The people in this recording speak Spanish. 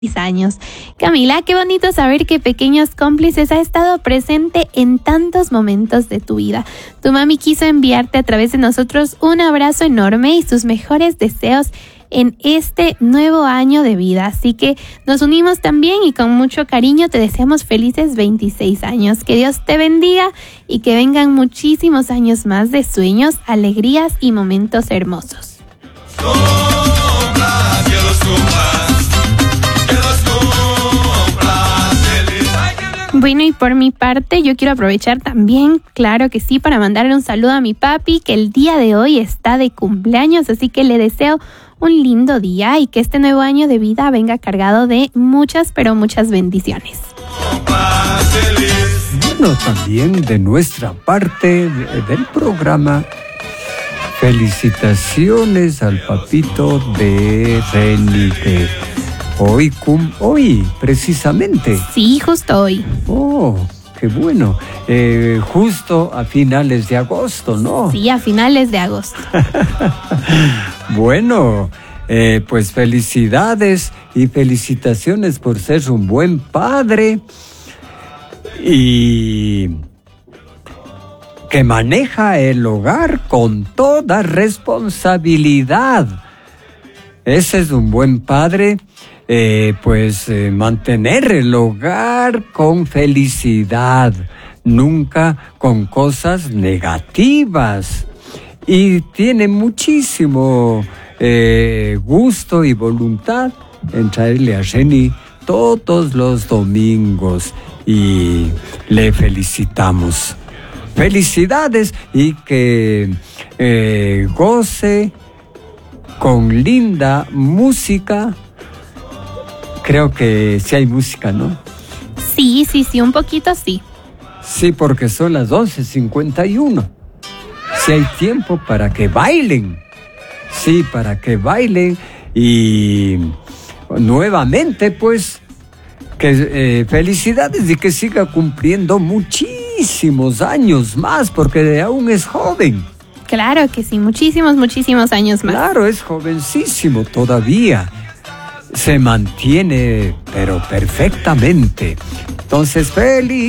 Años. Camila, qué bonito saber que Pequeños Cómplices ha estado presente en tantos momentos de tu vida. Tu mami quiso enviarte a través de nosotros un abrazo enorme y sus mejores deseos en este nuevo año de vida. Así que nos unimos también y con mucho cariño te deseamos felices 26 años. Que Dios te bendiga y que vengan muchísimos años más de sueños, alegrías y momentos hermosos. Bueno, y por mi parte, yo quiero aprovechar también, claro que sí, para mandarle un saludo a mi papi, que el día de hoy está de cumpleaños, así que le deseo un lindo día y que este nuevo año de vida venga cargado de muchas, pero muchas bendiciones. Bueno, también de nuestra parte del programa, felicitaciones al papito de Renite. Hoy, precisamente. Sí, justo hoy. Oh, qué bueno. Justo a finales de agosto, ¿no? Sí, a finales de agosto. Bueno, pues felicidades y felicitaciones por ser un buen padre y que maneja el hogar con toda responsabilidad. Ese es un buen padre. Mantener el hogar con felicidad, nunca con cosas negativas. Y tiene muchísimo gusto y voluntad en traerle a Reni todos los domingos y le felicitamos. Felicidades y que goce con linda música. Creo que sí hay música, ¿no? Sí, un poquito sí. Sí, porque son las 11:51. Sí hay tiempo para que bailen. Sí, para que bailen. Y nuevamente, pues, que felicidades y que siga cumpliendo muchísimos años más, porque aún es joven. Claro que sí, muchísimos años más. Claro, es jovencísimo todavía. Se mantiene, pero perfectamente. Entonces, feliz.